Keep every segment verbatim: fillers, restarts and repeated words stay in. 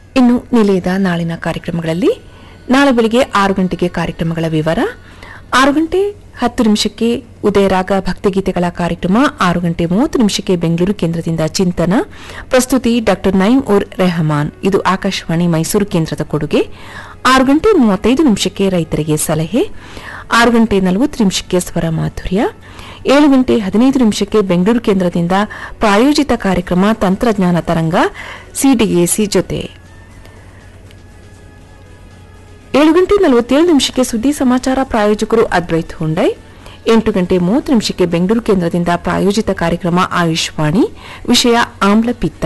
ಇನ್ನು ನಿಲಯದ ನಾಳಿನ ಕಾರ್ಯಕ್ರಮಗಳಲ್ಲಿ ನಾಳೆ ಬೆಳಿಗ್ಗೆ ಆರು ಗಂಟೆಗೆ ಕಾರ್ಯಕ್ರಮಗಳ ವಿವರ, ಆರು ಗಂಟೆ ಹತ್ತು ನಿಮಿಷಕ್ಕೆ ಉದಯರಾಗ ಭಕ್ತಿಗೀತೆಗಳ ಕಾರ್ಯಕ್ರಮ, ಆರು ಗಂಟೆ ಮೂವತ್ತು ನಿಮಿಷಕ್ಕೆ ಬೆಂಗಳೂರು ಕೇಂದ್ರದಿಂದ ಚಿಂತನ, ಪ್ರಸ್ತುತಿ ಡಾ ನೈಮ್ ಉರ್ ರೆಹಮಾನ್. ಇದು ಆಕಾಶವಾಣಿ ಮೈಸೂರು ಕೇಂದ್ರದ ಕೊಡುಗೆ. ಆರು ಗಂಟೆ ಮೂವತ್ತೈದು ನಿಮಿಷಕ್ಕೆ ರೈತರಿಗೆ ಸಲಹೆ, ಆರು ಗಂಟೆ ನಲವತ್ತು ನಿಮಿಷಕ್ಕೆ ಸ್ವರ ಮಾಧುರ್ಯ, ಏಳು ಗಂಟೆ ಹದಿನೈದು ನಿಮಿಷಕ್ಕೆ ಬೆಂಗಳೂರು ಕೇಂದ್ರದಿಂದ ಪ್ರಾಯೋಜಿತ ಕಾರ್ಯಕ್ರಮ ತಂತ್ರಜ್ಞಾನ ತರಂಗ ಸಿಡಿಎಸಿ ಜೊತೆ, ಏಳು ಗಂಟೆ ನಲವತ್ತೇಳು ನಿಮಿಷಕ್ಕೆ ಸುದ್ದಿ ಸಮಾಚಾರ, ಪ್ರಾಯೋಜಕರು ಅದ್ವೈತ್ ಹುಂಡೈ. ಎಂಟು ಗಂಟೆ ಮೂವತ್ತು ನಿಮಿಷಕ್ಕೆ ಬೆಂಗಳೂರು ಕೇಂದ್ರದಿಂದ ಪ್ರಾಯೋಜಿತ ಕಾರ್ಯಕ್ರಮ ಆಯುಷ್ವಾಣಿ, ವಿಷಯ ಆಮ್ಲಪಿತ್ತ,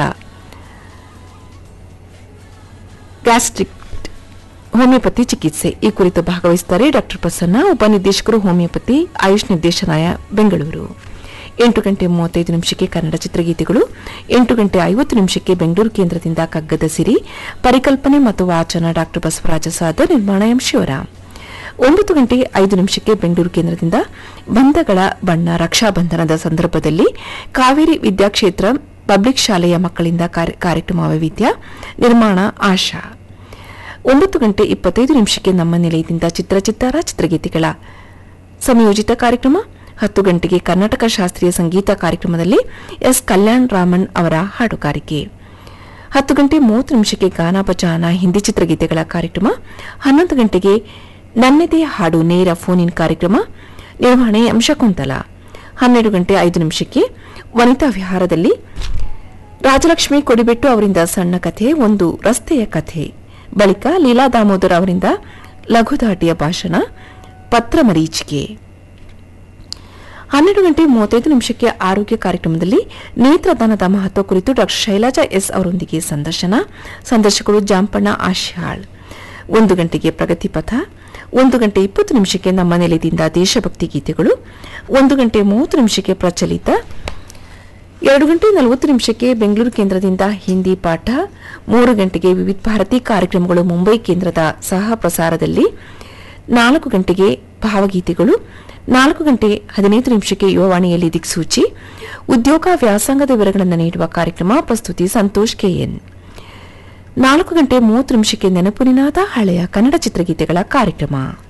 ಗ್ಯಾಸ್ಟ್ರಿಕ್ ಹೋಮಿಯೋಪತಿ ಚಿಕಿತ್ಸೆ. ಈ ಕುರಿತು ಭಾಗವಹಿಸುತ್ತಾರೆ ಡಾ ಪ್ರಸನ್ನ, ಉಪನಿರ್ದೇಶಕರು ಹೋಮಿಯೋಪತಿ, ಆಯುಷ್ ನಿರ್ದೇಶನಾಲಯ ಬೆಂಗಳೂರು. ಎಂಟು ಗಂಟೆ ಮೂವತ್ತೈದು ನಿಮಿಷಕ್ಕೆ ಕನ್ನಡ ಚಿತ್ರಗೀತೆಗಳು, ಎಂಟು ಗಂಟೆ ಐವತ್ತು ನಿಮಿಷಕ್ಕೆ ಬೆಂಗಳೂರು ಕೇಂದ್ರದಿಂದ ಕಗ್ಗದ ಸಿರಿ, ಪರಿಕಲ್ಪನೆ ಮತ್ತು ವಾಚನ ಡಾ ಬಸವರಾಜ ಸಾದರ್, ನಿರ್ಮಾಣ ಎಂ ಶಿವರಾಮ್. ಒಂಬತ್ತು ಗಂಟೆ ಐದು ನಿಮಿಷಕ್ಕೆ ಬೆಂಗಳೂರು ಕೇಂದ್ರದಿಂದ ಬಂಧಗಳ ಬಣ್ಣ, ರಕ್ಷಾಬಂಧನದ ಸಂದರ್ಭದಲ್ಲಿ ಕಾವೇರಿ ವಿದ್ಯಾಕ್ಷೇತ್ರ ಪಬ್ಲಿಕ್ ಶಾಲೆಯ ಮಕ್ಕಳಿಂದ ಕಾರ್ಯಕ್ರಮ ವೈವಿಧ್ಯ, ನಿರ್ಮಾಣ ಆಶಾ. ಒಂಬತ್ತು ಗಂಟೆ ಇಪ್ಪತ್ತೈದು ನಿಮಿಷಕ್ಕೆ ನಮ್ಮ ನಿಲಯದಿಂದ ಚಿತ್ರಚಿತ್ತಾರ ಚಿತ್ರಗೀತೆಗಳ ಸಂಯೋಜಿತ ಕಾರ್ಯಕ್ರಮ, ಹತ್ತು ಗಂಟೆಗೆ ಕರ್ನಾಟಕ ಶಾಸ್ತ್ರೀಯ ಸಂಗೀತ ಕಾರ್ಯಕ್ರಮದಲ್ಲಿ ಎಸ್ ಕಲ್ಯಾಣ್ ರಾಮನ್ ಅವರ ಹಾಡುಗಾರಿಕೆ, ಹತ್ತು ಗಂಟೆ ಮೂವತ್ತು ನಿಮಿಷಕ್ಕೆ ಗಾನ ಬಜಾನ ಹಿಂದಿ ಚಿತ್ರಗೀತೆಗಳ ಕಾರ್ಯಕ್ರಮ, ಹನ್ನೊಂದು ಗಂಟೆಗೆ ನನ್ನದೇ ಹಾಡು ನೇರ ಫೋನ್ ಇನ್ ಕಾರ್ಯಕ್ರಮ, ನಿರ್ವಹಣೆ ಎಂ ಶಕುಂತಲ. ಹನ್ನೆರಡು ಗಂಟೆ ಐದು ನಿಮಿಷಕ್ಕೆ ವನಿತಾ ವಿಹಾರದಲ್ಲಿ ರಾಜಲಕ್ಷ್ಮಿ ಕೊಡಿಬೆಟ್ಟು ಅವರಿಂದ ಸಣ್ಣ ಕಥೆ, ಒಂದು ರಸ್ತೆಯ ಕಥೆ, ಬಳಿಕ ಲೀಲಾ ದಾಮೋದರ್ ಅವರಿಂದ ಲಘುದಾಟಿಯ ಭಾಷಣ, ಪತ್ರ ಮರೀಚಿಕೆ. ಹನ್ನೆರಡು ಗಂಟೆ ಮೂವತ್ತೈದು ನಿಮಿಷಕ್ಕೆ ಆರೋಗ್ಯ ಕಾರ್ಯಕ್ರಮದಲ್ಲಿ ನೇತ್ರದಾನದ ಮಹತ್ವ ಕುರಿತು ಡಾ ಶೈಲಜಾ ಎಸ್ ಅವರೊಂದಿಗೆ ಸಂದರ್ಶನ, ಸಂದರ್ಶಕರು ಜಾಂಪಣ್ಣ ಆಶ್ಯಾಳ್. ಒಂದು ಗಂಟೆಗೆ ಪ್ರಗತಿ ಪಥ, ಒಂದು ಗಂಟೆ ಇಪ್ಪತ್ತು ನಿಮಿಷಕ್ಕೆ ನಮ್ಮ ನೆಲೆಯಿಂದ ದೇಶಭಕ್ತಿ ಗೀತೆಗಳು, ಒಂದು ಗಂಟೆ ಮೂವತ್ತು ನಿಮಿಷಕ್ಕೆ ಪ್ರಚಲಿತ, ಎರಡು ಗಂಟೆ ನಲವತ್ತು ನಿಮಿಷಕ್ಕೆ ಬೆಂಗಳೂರು ಕೇಂದ್ರದಿಂದ ಹಿಂದಿ ಪಾಠ, ಮೂರು ಗಂಟೆಗೆ ವಿವಿಧ ಭಾರತಿ ಕಾರ್ಯಕ್ರಮಗಳು ಮುಂಬೈ ಕೇಂದ್ರದ ಸಹ ಪ್ರಸಾರದಲ್ಲಿ, ನಾಲ್ಕು ಗಂಟೆಗೆ ಭಾವಗೀತೆಗಳು, ನಾಲ್ಕು ಗಂಟೆ ಹದಿನೈದು ನಿಮಿಷಕ್ಕೆ ಯುವವಾಣಿಯಲ್ಲಿ ದಿಕ್ಸೂಚಿ, ಉದ್ಯೋಗ ವ್ಯಾಸಂಗದ ವಿವರಗಳನ್ನು ನೀಡುವ ಕಾರ್ಯಕ್ರಮ, ಪ್ರಸ್ತುತಿ ಸಂತೋಷ್ ಕೆಎನ್. ನಾಲ್ಕು ಗಂಟೆ ಮೂವತ್ತು ನಿಮಿಷಕ್ಕೆ ನೆನಪು ನಿನಾದ ಹಳೆಯ ಕನ್ನಡ ಚಿತ್ರಗೀತೆಗಳ ಕಾರ್ಯಕ್ರಮ.